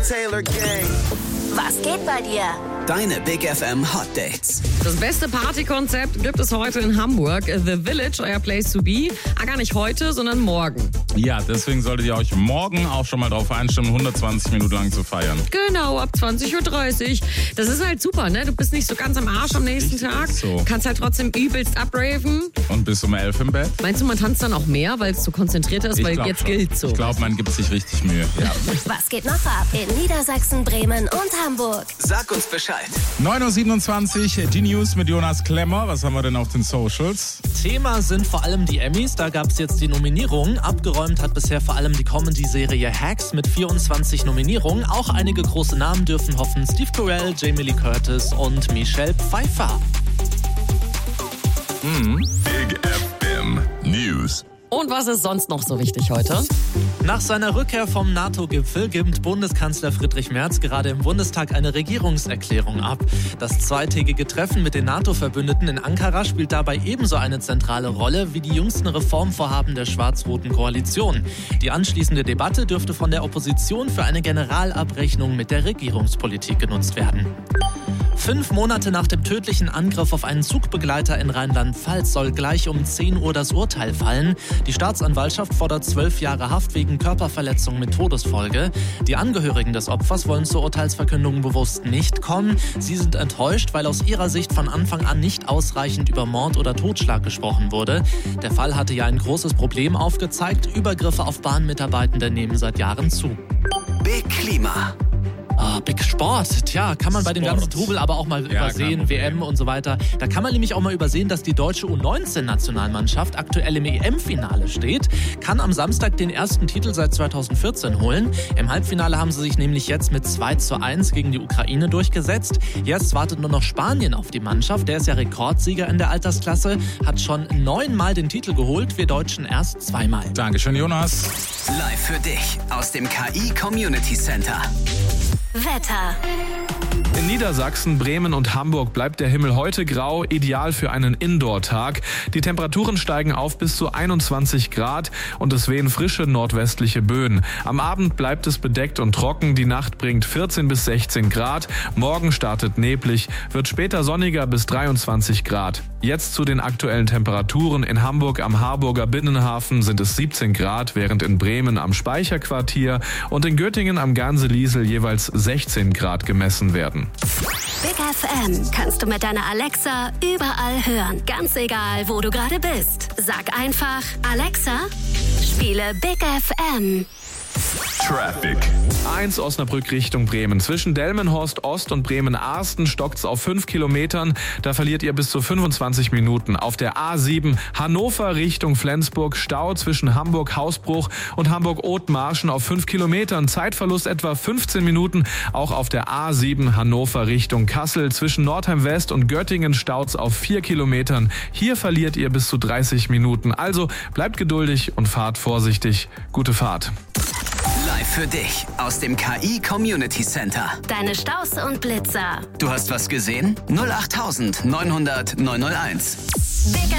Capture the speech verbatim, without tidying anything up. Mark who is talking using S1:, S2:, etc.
S1: Taylor Gang.
S2: Was geht bei dir?
S3: Deine Big F M Hot Dates.
S4: Das beste Partykonzept gibt es heute in Hamburg. The Village, euer Place to be. Ah, gar nicht heute, sondern morgen.
S5: Ja, deswegen solltet ihr euch morgen auch schon mal drauf einstimmen, hundertzwanzig Minuten lang zu feiern.
S4: Genau, ab zwanzig Uhr dreißig. Das ist halt super, ne? Du bist nicht so ganz am Arsch am nächsten Tag.
S5: So.
S4: Kannst halt trotzdem übelst abraven.
S5: Und bis um elf im Bett?
S4: Meinst du, man tanzt dann auch mehr, weil es so konzentriert ist?
S5: Ich
S4: Weil
S5: glaub
S4: jetzt
S5: schon.
S4: gilt so.
S5: Ich glaube, man gibt sich richtig Mühe. Ja.
S2: Was geht noch ab in Niedersachsen, Bremen und Hamburg?
S3: Sag uns Bescheid.
S5: neun Uhr siebenundzwanzig, die News mit Jonas Klemmer. Was haben wir denn auf den Socials?
S6: Thema sind vor allem die Emmys. Da gab es jetzt die Nominierungen. Abgeräumt hat bisher vor allem die Comedy-Serie Hacks mit vierundzwanzig Nominierungen. Auch einige große Namen dürfen hoffen. Steve Carell, Jamie Lee Curtis und Michelle Pfeiffer.
S7: Big F M News.
S4: Und was ist sonst noch so wichtig heute?
S6: Nach seiner Rückkehr vom NATO-Gipfel gibt Bundeskanzler Friedrich Merz gerade im Bundestag eine Regierungserklärung ab. Das zweitägige Treffen mit den NATO-Verbündeten in Ankara spielt dabei ebenso eine zentrale Rolle wie die jüngsten Reformvorhaben der schwarz-roten Koalition. Die anschließende Debatte dürfte von der Opposition für eine Generalabrechnung mit der Regierungspolitik genutzt werden. Fünf Monate nach dem tödlichen Angriff auf einen Zugbegleiter in Rheinland-Pfalz soll gleich um zehn Uhr das Urteil fallen. Die Staatsanwaltschaft fordert zwölf Jahre Haft wegen Körperverletzung mit Todesfolge. Die Angehörigen des Opfers wollen zur Urteilsverkündung bewusst nicht kommen. Sie sind enttäuscht, weil aus ihrer Sicht von Anfang an nicht ausreichend über Mord oder Totschlag gesprochen wurde. Der Fall hatte ja ein großes Problem aufgezeigt. Übergriffe auf Bahnmitarbeitende nehmen seit Jahren zu.
S3: Big Klima.
S6: Ah, Big Sport. Tja, kann man bei dem
S5: Sport.
S6: ganzen Trubel aber auch mal
S5: Ja,
S6: übersehen,
S5: kein
S6: W
S5: Problem.
S6: M und so weiter. Da kann man nämlich auch mal übersehen, dass die deutsche U neunzehn Nationalmannschaft aktuell im E M-Finale steht, kann am Samstag den ersten Titel seit zweitausendvierzehn holen. Im Halbfinale haben sie sich nämlich jetzt mit zwei zu eins gegen die Ukraine durchgesetzt. Jetzt wartet nur noch Spanien auf die Mannschaft. Der ist ja Rekordsieger in der Altersklasse, hat schon neunmal den Titel geholt, wir Deutschen erst zweimal.
S5: Dankeschön, Jonas.
S3: Live für dich aus dem K I Community Center.
S2: Wetter.
S8: In Niedersachsen, Bremen und Hamburg bleibt der Himmel heute grau, ideal für einen Indoor-Tag. Die Temperaturen steigen auf bis zu einundzwanzig Grad und es wehen frische nordwestliche Böen. Am Abend bleibt es bedeckt und trocken, die Nacht bringt vierzehn bis sechzehn Grad, morgen startet neblig, wird später sonniger bis dreiundzwanzig Grad. Jetzt zu den aktuellen Temperaturen. In Hamburg am Harburger Binnenhafen sind es siebzehn Grad, während in Bremen am Speicherquartier und in Göttingen am Ganse-Liesel jeweils sechzehn Grad gemessen werden.
S2: Big F M kannst du mit deiner Alexa überall hören. Ganz egal, wo du gerade bist. Sag einfach, Alexa, spiele Big F M.
S7: Traffic.
S8: A eins Osnabrück Richtung Bremen. Zwischen Delmenhorst Ost und Bremen-Arsten stockt's auf fünf Kilometern. Da verliert ihr bis zu fünfundzwanzig Minuten. Auf der A sieben Hannover Richtung Flensburg Stau zwischen Hamburg-Hausbruch und Hamburg-Othmarschen auf fünf Kilometern. Zeitverlust etwa fünfzehn Minuten. Auch auf der A sieben Hannover Richtung Kassel zwischen Nordheim West und Göttingen staut's auf vier Kilometern. Hier verliert ihr bis zu dreißig Minuten. Also bleibt geduldig und fahrt vorsichtig. Gute Fahrt.
S3: Live für dich aus dem K I Community Center.
S2: Deine Staus und Blitzer.
S3: Du hast was gesehen? null acht neun null null neun null eins.
S2: Big